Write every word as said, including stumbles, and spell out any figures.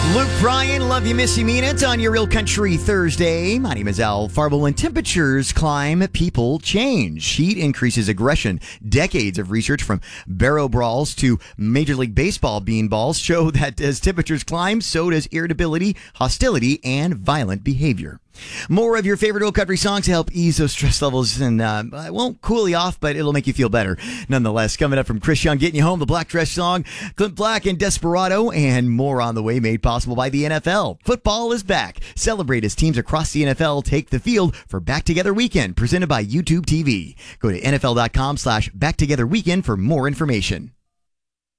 Luke Bryan, love you, miss you, mean it on your Real Country Thursday. My name is Al Farbo. When temperatures climb, people change. Heat increases aggression. Decades of research from barrow brawls to Major League Baseball beanballs show that as temperatures climb, so does irritability, hostility, and violent behavior. More of your favorite old country songs to help ease those stress levels, and uh, it won't cool you off, but it'll make you feel better. Nonetheless, coming up from Chris Young, Getting You Home, the Black Dress Song, Clint Black and Desperado, and more on the way, made possible by the N F L. Football is back. Celebrate as teams across the N F L take the field for Back Together Weekend, presented by YouTube T V. Go to N F L dot com slash Back Together Weekend for more information.